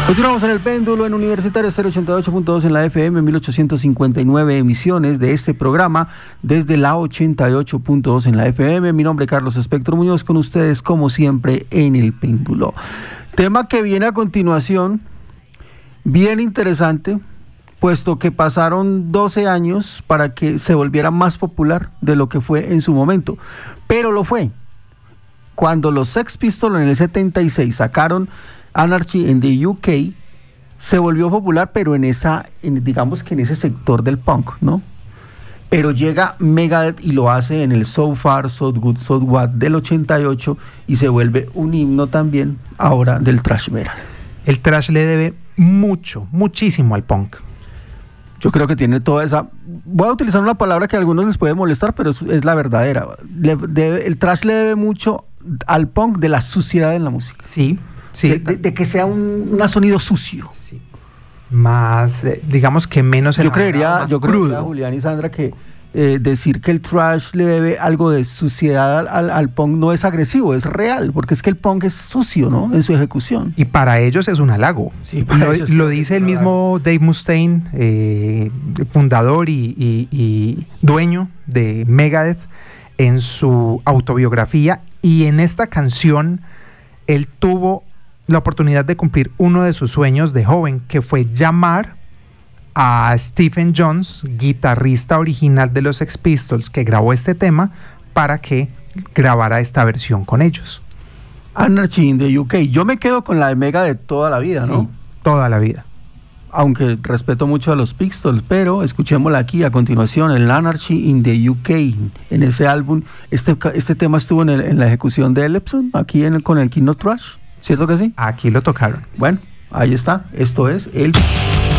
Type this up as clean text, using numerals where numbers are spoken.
Continuamos en el péndulo en Universitario 088.2 en la FM, 1859 emisiones de este programa desde la 88.2 en la FM. Mi nombre es Carlos Espectro Muñoz, con ustedes como siempre en el péndulo. Tema que viene a continuación, bien interesante, puesto que pasaron 12 años para que se volviera más popular de lo que fue en su momento, pero lo fue. Cuando los Sex Pistols en el 76 sacaron Anarchy in the UK, se volvió popular, pero digamos que en ese sector del punk, ¿no? Pero llega Megadeth y lo hace en el So Far, So Good, So What del 88 y se vuelve un himno también ahora del thrash metal. El thrash le debe muchísimo al punk. Yo creo que tiene toda esa... Voy a utilizar una palabra que a algunos les puede molestar, pero es la verdadera. El thrash le debe mucho al punk de la suciedad en la música. Sí. Sí. De que sea un sonido sucio. Sí. Más, digamos que menos... Yo creería, Julián y Sandra, que decir que el thrash le debe algo de suciedad al punk no es agresivo, es real, porque es que el punk es sucio, ¿no? En su ejecución. Y para ellos es un halago. Sí, lo dice el mismo Dave Mustaine, fundador y dueño de Megadeth, en su autobiografía, y en esta canción él tuvo la oportunidad de cumplir uno de sus sueños de joven, que fue llamar a Stephen Jones, guitarrista original de los Sex Pistols, que grabó este tema, para que grabara esta versión con ellos. Anarchy in the UK. Yo me quedo con la de Mega de toda la vida, ¿no? Sí, toda la vida. Aunque respeto mucho a los Pistols, pero escuchémosla aquí a continuación, el Anarchy in the UK. En ese álbum, este tema estuvo en la ejecución de Ellefson, aquí con el King of Thrash. ¿Cierto que sí? Aquí lo tocaron. Bueno, ahí está. Esto es el...